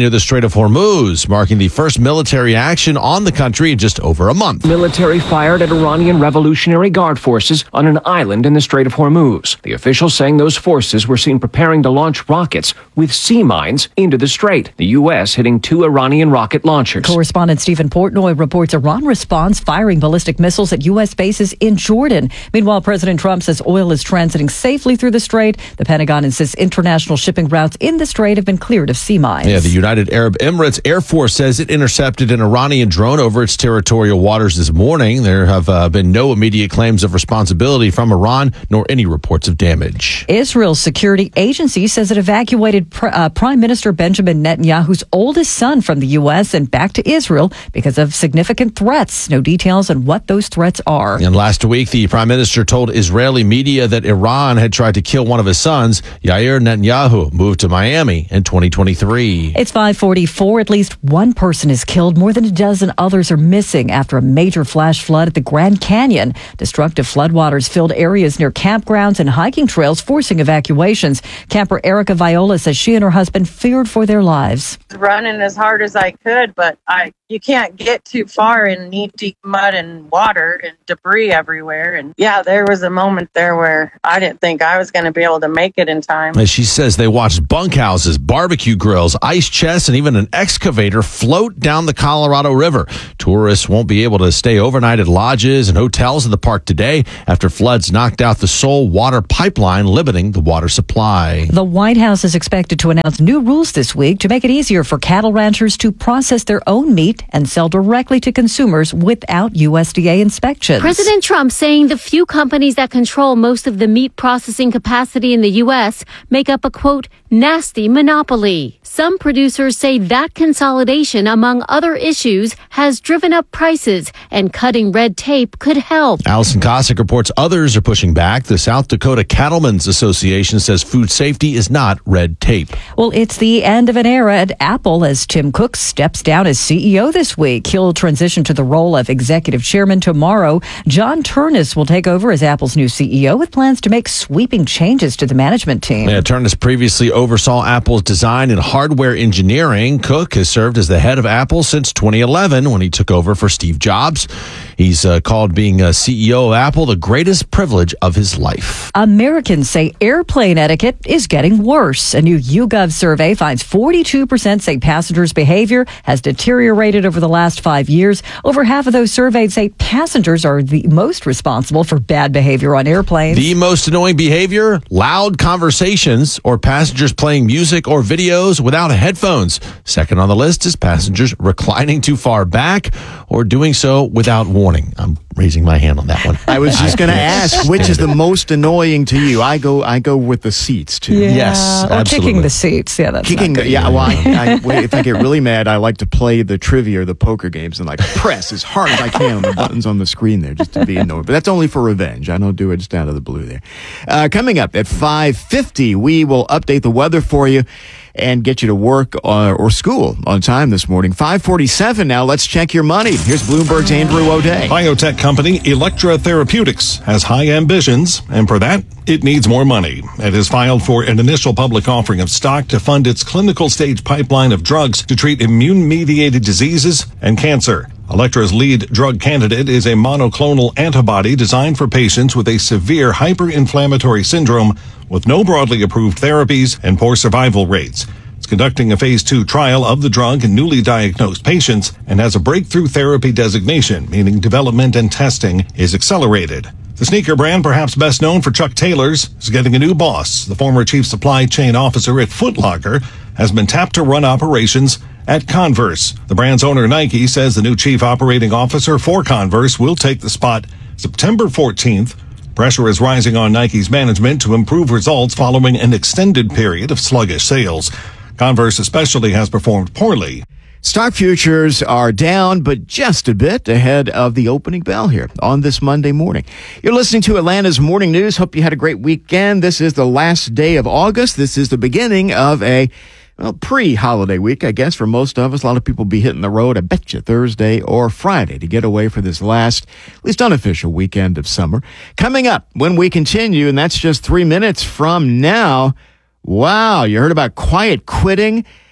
near the Strait of Hormuz, marking the first military action on the country in just over a month.
Military fired at Iranian Revolutionary Guard forces on an island in the Strait of Hormuz. The officials saying those forces were seen preparing to launch rockets with sea mines into the strait. The U S hitting two Iranian rocket launchers.
Correspondent Stephen Portnoy reports Iran responds firing ballistic missiles at U S bases in Jordan. Meanwhile, President Trump says oil is transiting safely through the strait. The Pentagon insists international shipping routes in the strait have been cleared of sea mines.
Yeah, the United Arab Emirates Air Force says it intercepted an Iranian drone over its territorial waters this morning. There have uh, been no immediate claims of responsibility from Iran, nor any reports of damage.
Israel's security agency says it evacuated pr- uh, Prime Minister Benjamin Netanyahu's oldest son from the U S and back to Israel because of significant threats. No details on what those threats are.
And last week, the prime minister told Israeli media that Iran had tried to kill one of his sons. Yair Netanyahu moved to Miami in twenty twenty-three.
It's five forty-four. At least one person is killed. More than a dozen others are missing after a major flash flood at the Grand Canyon. Destructive floodwaters filled areas near campgrounds and hiking trails, forcing evacuations. Camper Erica Viola says she and her husband feared for their lives.
Running as hard as I could, but I you can't get too far in knee-deep mud and water and debris everywhere. And yeah, there was a moment there where I didn't think I was going to be able to make it in time.
As she says, they watched bunkhouses, barbecue grills, ice chests, and even an excavator float down the Colorado River. Tourists won't be able to stay overnight at lodges and hotels in the park today after floods knocked out the sole water pipeline, limiting the water supply.
The White House is expected to announce new rules this week to make it easier for cattle ranchers to process their own meat and sell directly to consumers without U S D A inspections.
President Trump saying the few companies that control most of the meat processing capacity in the U S make up a, quote, nasty monopoly. Some producers say that consolidation, among other issues, has driven up prices, and cutting red tape could help.
Allison Cossack reports others are pushing back. The South Dakota Cattlemen's Association says food safety is not red tape.
Well, it's the end of an era at Apple as Tim Cook steps down as C E O this week. He'll transition to the role of executive chairman tomorrow. John Turnus will take over as Apple's new C E O with plans to make sweeping changes to the management team.
Yeah, Turnus previously oversaw Apple's design and hardware engineering. Cook has served as the head of Apple since twenty eleven when he took over for Steve Jobs. He's uh, called being a C E O of Apple the greatest privilege of his life.
Americans say airplane etiquette is getting worse. A new YouGov survey finds forty-two percent say passengers' behavior has deteriorated over the last five years. Over half of those surveyed say passengers are the most responsible for bad behavior on airplanes.
The most annoying behavior? Loud conversations or passengers playing music or videos without headphones. Second on the list is passengers reclining too far back or doing so without warning. I'm raising my hand on that one.
I was just going to ask, which is the most annoying to you? I go I go with the seats, too.
Yeah.
Yes,
or
absolutely.
kicking the seats. Yeah, that's
Kicking
not
the,
good.
yeah, well, I, I, if I get really mad, I like to play the trivia or the poker games and like press as hard as I can on the buttons on the screen there just to be annoyed. But that's only for revenge. I don't do it just out of the blue there. Uh, coming up at five fifty, we will update the weather for you and get you to work uh, or school on time this morning. five forty-seven now. Let's check your money. Here's Bloomberg's Andrew O'Day.
Biotech company Electra Therapeutics has high ambitions, and for that, it needs more money. It has filed for an initial public offering of stock to fund its clinical stage pipeline of drugs to treat immune-mediated diseases and cancer. Electra's lead drug candidate is a monoclonal antibody designed for patients with a severe hyperinflammatory syndrome with no broadly approved therapies and poor survival rates. It's conducting a phase two trial of the drug in newly diagnosed patients and has a breakthrough therapy designation, meaning development and testing is accelerated. The sneaker brand, perhaps best known for Chuck Taylor's, is getting a new boss. The former chief supply chain officer at Foot Locker has been tapped to run operations at Converse. The brand's owner, Nike, says the new chief operating officer for Converse will take the spot September fourteenth. Pressure is rising on Nike's management to improve results following an extended period of sluggish sales. Converse especially has performed poorly.
Stock futures are down, but just a bit ahead of the opening bell here on this Monday morning. You're listening to Atlanta's Morning News. Hope you had a great weekend. This is the last day of August. This is the beginning of a well, pre-holiday week, I guess, for most of us. A lot of people be hitting the road, I bet you, Thursday or Friday to get away for this last, at least unofficial weekend of summer. Coming up when we continue, and that's just three minutes from now. Wow, you heard about quiet quitting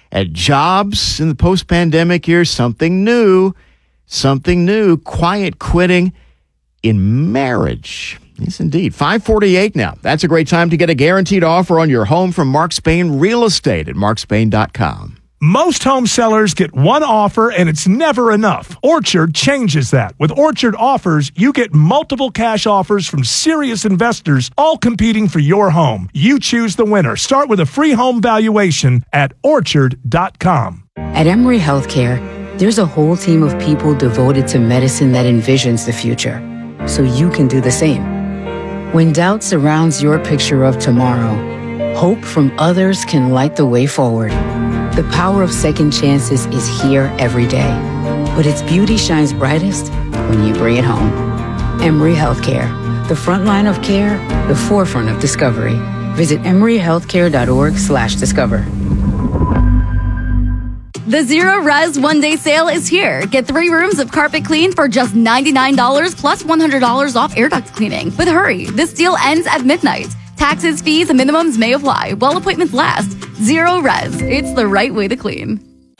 at jobs in the post-pandemic year, something new, something new, quiet quitting in marriage. Yes, indeed. five forty-eight now. That's a great time to get a guaranteed offer on your home from Mark Spain Real Estate at mark spain dot com.
Most home sellers get one offer and it's never enough. Orchard changes that. With Orchard Offers, you get multiple cash offers from serious investors, all competing for your home. You choose the winner. Start with a free home valuation at orchard dot com.
At Emory Healthcare, there's a whole team of people devoted to medicine that envisions the future, so you can do the same. When doubt surrounds your picture of tomorrow, hope from others can light the way forward. The power of second chances is here every day, but its beauty shines brightest when you bring it home. Emory Healthcare, the front line of care, the forefront of discovery. Visit emory healthcare dot org slash discover.
The Zero Res One Day Sale is here. Get three rooms of carpet clean for just ninety-nine dollars plus one hundred dollars off air duct cleaning. But hurry, this deal ends at midnight. Taxes, fees, and minimums may apply while appointments last. Zero Res. It's the right way to clean.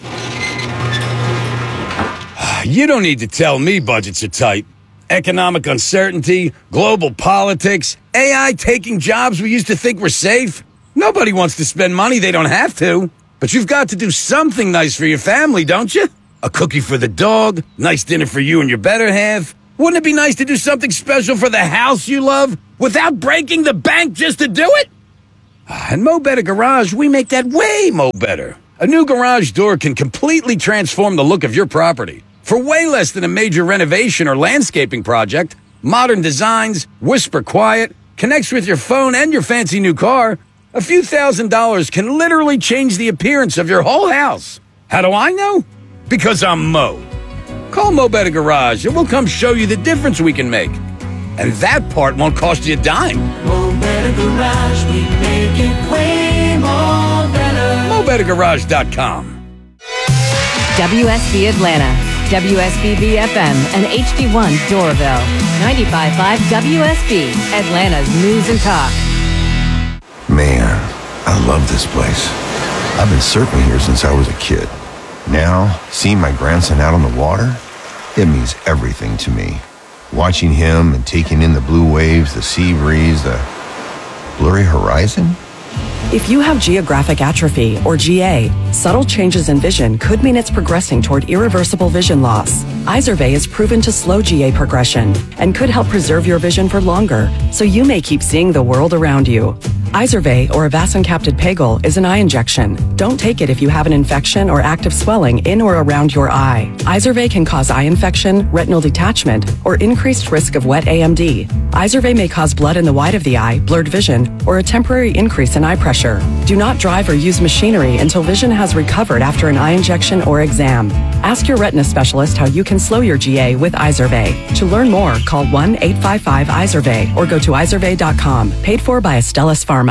You don't need to tell me budgets are tight. Economic uncertainty, global politics, A I taking jobs we used to think were safe. Nobody wants to spend money they don't have to. But you've got to do something nice for your family, don't you? A cookie for the dog, nice dinner for you and your better half. Wouldn't it be nice to do something special for the house you love without breaking the bank just to do it? At Mo Better Garage, we make that way mo better. A new garage door can completely transform the look of your property. For way less than a major renovation or landscaping project, modern designs, whisper quiet, connects with your phone and your fancy new car, a few thousand dollars can literally change the appearance of your whole house. How do I know? Because I'm Mo. Call Mo Better Garage and we'll come show you the difference we can make. And that part won't cost you a dime.
Mo Better Garage, we make it way more better.
mo better garage dot com.
W S B Atlanta, W S B B F M, and H D one Doraville. ninety-five point five W S B, Atlanta's news and talk.
Man, I love this place. I've been surfing here since I was a kid. Now, seeing my grandson out on the water, it means everything to me. Watching him and taking in the blue waves, the sea breeze, the blurry horizon.
If you have geographic atrophy, or G A, subtle changes in vision could mean it's progressing toward irreversible vision loss. Izervay is proven to slow G A progression and could help preserve your vision for longer, so you may keep seeing the world around you. Izervay, or avacincaptad pegol, is an eye injection. Don't take it if you have an infection or active swelling in or around your eye. Izervay can cause eye infection, retinal detachment, or increased risk of wet A M D. Izervay may cause blood in the white of the eye, blurred vision, or a temporary increase in eye pressure. Do not drive or use machinery until vision has recovered after an eye injection or exam. Ask your retina specialist how you can slow your G A with Izervay. To learn more, call one eight five five Izervay or go to izervay dot com. Paid for by Astellas Pharma.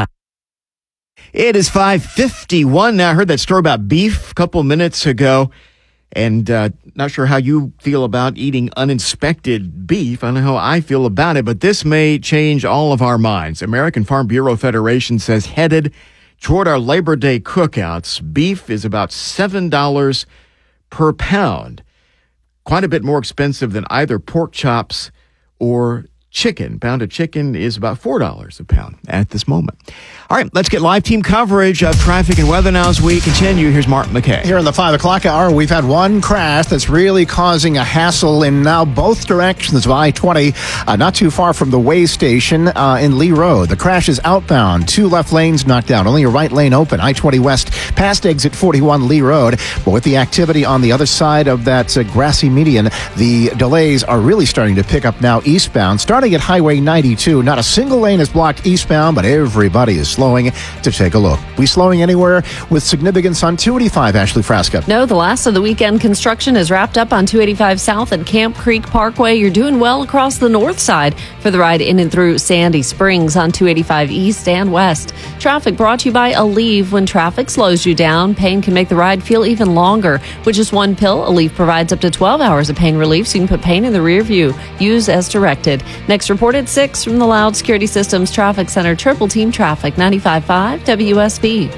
It is five fifty-one now. I heard that story about beef a couple minutes ago, and uh, not sure how you feel about eating uninspected beef. I don't know how I feel about it, but this may change all of our minds. American Farm Bureau Federation says headed toward our Labor Day cookouts, beef is about seven dollars per pound. Quite a bit more expensive than either pork chops or chicken. Pound of chicken is about four dollars a pound at this moment. All right, let's get live team coverage of traffic and weather now as we continue. Here's Mark McKay.
Here in the five o'clock hour, we've had one crash that's really causing a hassle in now both directions of I twenty, uh, not too far from the way station uh, in Lee Road. The crash is outbound. Two left lanes knocked out. Only a right lane open. I twenty West past exit forty-one Lee Road. But with the activity on the other side of that uh, grassy median, the delays are really starting to pick up now eastbound. Starting at Highway ninety-two, not a single lane is blocked eastbound, but everybody is slowing to take a look. We slowing anywhere with significance on two eighty-five, Ashley Frasca?
No, the last of the weekend construction is wrapped up on two eighty-five South at Camp Creek Parkway. You're doing well across the north side for the ride in and through Sandy Springs on two eighty-five East and West. Traffic brought to you by Aleve. When traffic slows you down, pain can make the ride feel even longer. With just one pill, Aleve provides up to twelve hours of pain relief, so you can put pain in the rear view. Use as directed. Next reported six from the Loud Security Systems Traffic Center. Triple Team Traffic, ninety-five point five W S B.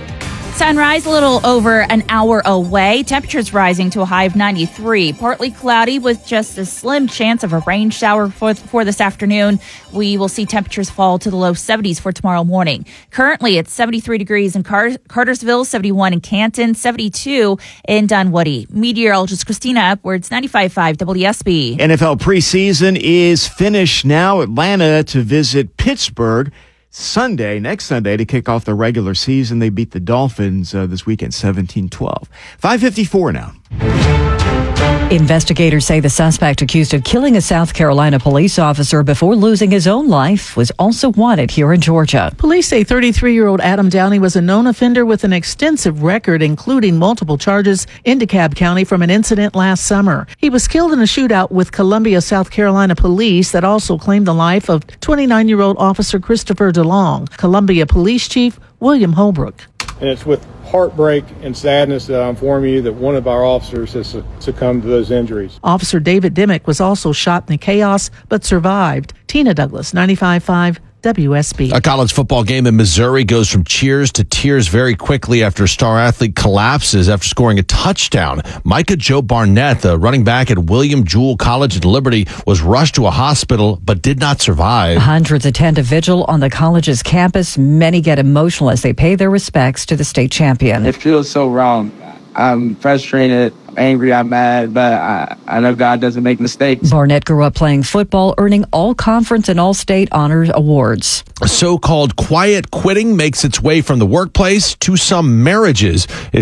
Sunrise a little over an hour away. Temperatures rising to a high of ninety-three. Partly cloudy with just a slim chance of a rain shower for, for this afternoon. We will see temperatures fall to the low seventies for tomorrow morning. Currently, it's seventy-three degrees in Car- Cartersville, seventy-one in Canton, seventy-two in Dunwoody. Meteorologist Christina Edwards, ninety-five point five W S B.
N F L preseason is finished now. Atlanta to visit Pittsburgh Sunday, next Sunday, to kick off the regular season. They beat the Dolphins uh, this weekend, seventeen twelve. five fifty-four now.
Investigators say the suspect accused of killing a South Carolina police officer before losing his own life was also wanted here in Georgia.
Police say thirty-three-year-old Adam Downey was a known offender with an extensive record, including multiple charges in DeKalb County from an incident last summer. He was killed in a shootout with Columbia, South Carolina police that also claimed the life of twenty-nine-year-old Officer Christopher DeLong. Columbia Police Chief William Holbrook.
And it's with heartbreak and sadness that I inform you that one of our officers has succumbed to those injuries.
Officer David Dimmick was also shot in the chaos but survived. Tina Douglas, ninety-five point five W S B.
A college football game in Missouri goes from cheers to tears very quickly after a star athlete collapses after scoring a touchdown. Micah Joe Barnett, the running back at William Jewell College in Liberty, was rushed to a hospital but did not survive.
Hundreds attend a vigil on the college's campus. Many get emotional as they pay their respects to the state champion.
It feels so wrong. I'm frustrated, I'm angry, I'm mad, but I, I know God doesn't make mistakes.
Barnett grew up playing football, earning all conference and all state honors awards.
So-called quiet quitting makes its way from the workplace to some marriages.